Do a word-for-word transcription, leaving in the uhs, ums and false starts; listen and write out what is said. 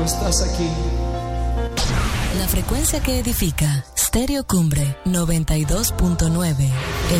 estás aquí. La frecuencia que edifica, Stereo Cumbre noventa y dos punto nueve